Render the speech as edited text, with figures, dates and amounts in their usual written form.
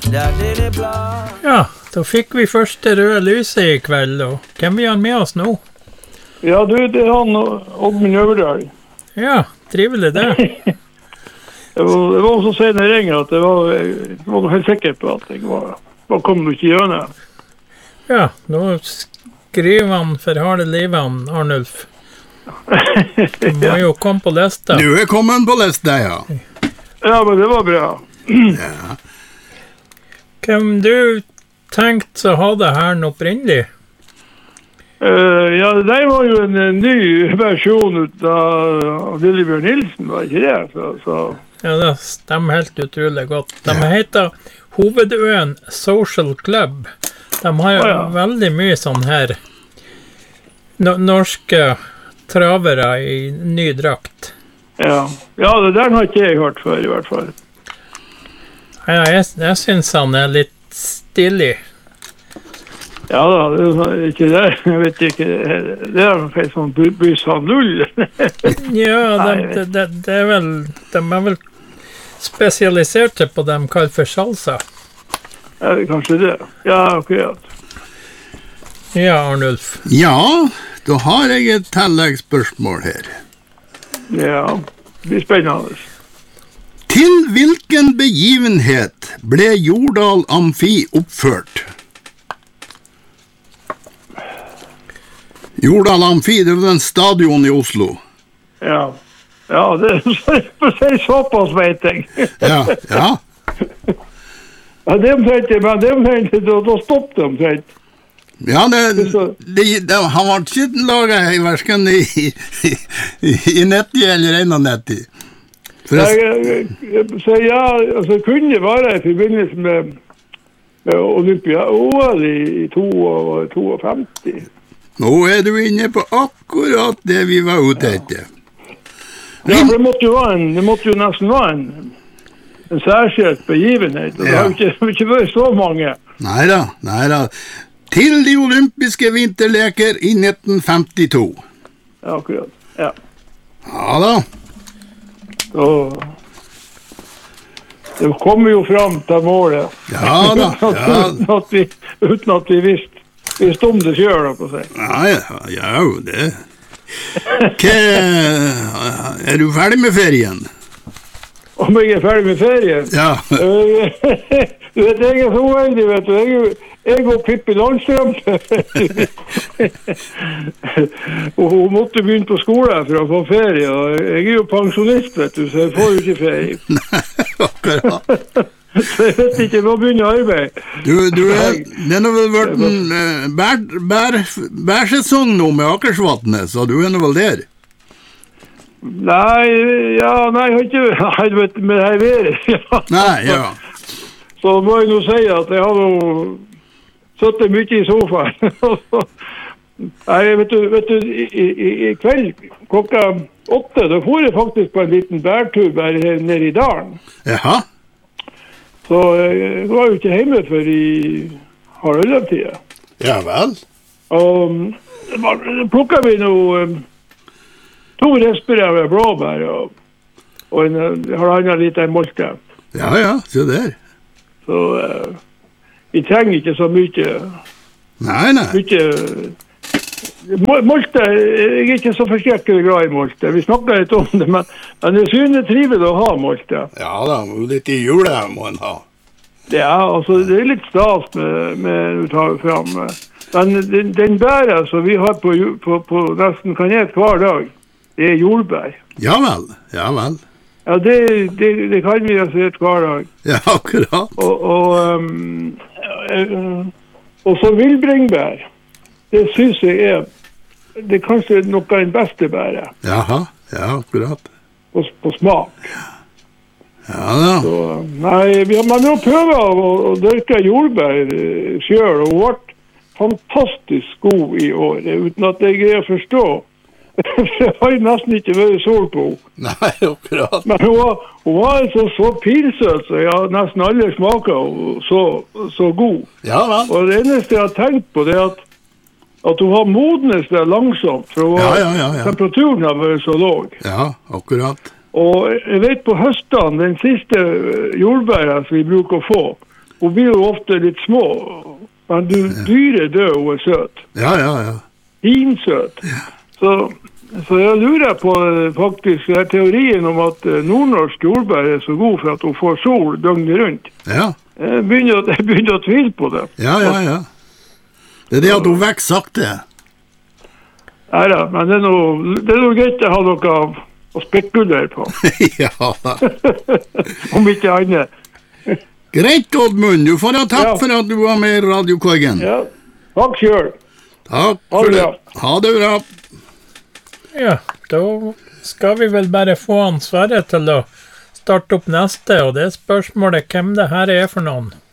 Ja, då fick vi första röda lyset ikväll då. Kan vi ha med oss nu? Ja, du, det han och min Överdal. Ja, trivligt det. Det var som säger när jag ringer att det var helt säker på att det var kommer du inte göra. Ja, då skrev han för har det livan, Arnulf. Man ju kom på lästa. Du är kommen på lästa, ja. Ja, men det var bra. Ja. Kan du tänkt så ha det här upprinnerlig? Ja, det där var ju en ny version av Lillebjörn Nilsen, var inte det? Så. Ja, det stämmer helt otroligt gott. De heter Hovedøen Social Club. De har ju väldigt mycket sån här norska travere i ny drakt. Ja, det där har inte jag hört för i vart fall. Ja, jag syns han är lite stilig. Ja, det är inte det. Jag vet inte. Det är ungefär som Bysan Lull. Ja, det är väl... De är väl specialiserade på dem kallt för salsa. Ja, det kanske det. Ja, okej. Ja, Arnulf. Ja, då har jag ett tilläggsspörsmål här. Ja, det blir spännande. Till vilken begivenhet blev Jordal Amfi uppfört? Jordal Amfi, det var en stadion i Oslo. Ja, det är precis så pass vet jag. Ja. Ja, de tänkte, då stoppade de tänkte. Ja, han var inte laget i varken i 90 eller 91. Så alltså kunde vara i förbindelse med Olympia-OL i 52. Nu är du inne på akkurat det vi var ute efter. Ja, det måste ju nästan vara en särskild begivenhet. Det har inte varit så många. Nej då. Till de olympiska vinterleker i 1952. Ja, akkurat. Ja. Ja då. Det kommer ju fram till målet. Ja då. Utan att vi visste om det kör på sig. Ja, det. Är du färdig med ferien? Om jag är färdig med ferien? Ja. Du vet, jag är så väldigt, vet du. Jag går Pippi Långström. Och hon måste börja på skolan för att få ferie. Jag är ju pensionist, vet du, så jag får ju inte ferie. Akkurat. Så jag vet inte vad börjar arbeta. Den har väl varit en bärsäsong nu med Akersvattnet, så du är nog väl där? Nej, jag har inte vet med det här vädret. Nej, ja. Så må jag nog säga att jag har nog suttit mycket i soffan. Nej, vet du i kväll klockan 8 då får jag faktiskt på en liten bärtur nere i Dalen. Jaha. Så jag var ute hemma för i Haraldtid. Ja väl. Och då plockade vi nog 2 respirärer blåbär och har en liten molke. Ja, så där. Så vi tränger inte så mycket. Nej. Mycket molte, jag är inte så förskräckligt glad i molte. Vi snackar lite om det, men det är synd trivligt att ha molte. Ja, lite i julen må man ha. Ja, alltså det är lite stas med att ta fram. Men den bär så vi har på nästan kanet kvar dag. Det är jordbär. Ja väl. Ja, det kan vi ha sett kvar dag. Ja, akkurat. Och så vildbringbär. Det syns jag är. Det kanske är något av den bästa bära. Jaha, ja, akkurat. På smak. Ja. Så, nej, man har prövat att dricka jordbär kör och varit fantastiskt god i år. Utan att det är att förstå. Det har ju nästan inte varit sol på. Nej, akkurat. Men hon var alltså så pilsöt så jag nästan aldrig smakade och så god. Ja, va? Och det enda jag har tänkt på det är att hon har modnats där långsamt. För ja. temperaturen har varit så låg. Ja, akkurat. Och jag vet på hösten, den sista jordbären som vi brukar få, hun blir jo ofte litt små. Men dyret død, hun er søt. Ja. Finsøt. Så jeg lurer på faktisk teorien om at nordnorsk jordbær er så god for at hun får sol døgnet rundt. Ja. Jeg begynner å tvile på det. Ja. Det er det at hun vekser sakte. Ja, men det er noe greit å ha noe å spekulere på. Ja. Om ikke annet. Greit, Oddmund. Du får ha takk for at du var med i Radiokorgen. Ja, takk selv. Takk for det. Ha det bra. Ja, da skal vi vel bare få han Sverre til å starte opp neste, og det spørsmålet hvem det her er for noen.